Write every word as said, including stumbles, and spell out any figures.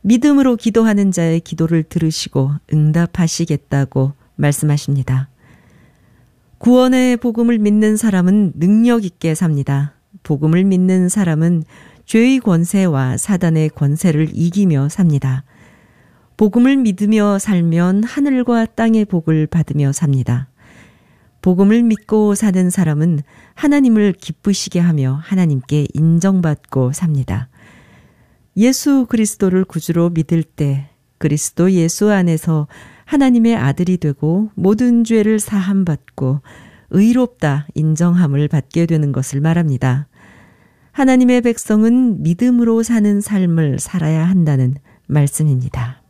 믿음으로 기도하는 자의 기도를 들으시고 응답하시겠다고 말씀하십니다. 구원의 복음을 믿는 사람은 능력 있게 삽니다. 복음을 믿는 사람은 죄의 권세와 사단의 권세를 이기며 삽니다. 복음을 믿으며 살면 하늘과 땅의 복을 받으며 삽니다. 복음을 믿고 사는 사람은 하나님을 기쁘시게 하며 하나님께 인정받고 삽니다. 예수 그리스도를 구주로 믿을 때 그리스도 예수 안에서 하나님의 아들이 되고 모든 죄를 사함받고 의롭다 인정함을 받게 되는 것을 말합니다. 하나님의 백성은 믿음으로 사는 삶을 살아야 한다는 말씀입니다.